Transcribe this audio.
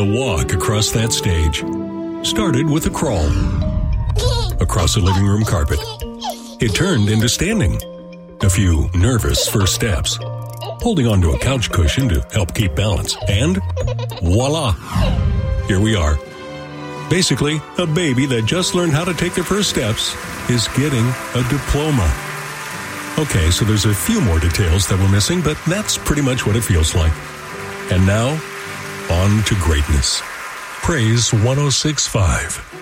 The walk across that stage started with a crawl across the living room carpet. It turned into standing. A few nervous first steps, holding onto a couch cushion to help keep balance. And voila! Here we are. Basically, a baby that just learned how to take their first steps is getting a diploma. Okay, so there's a few more details that we're missing, but that's pretty much what it feels like. And now, on to greatness. Praise 106.5.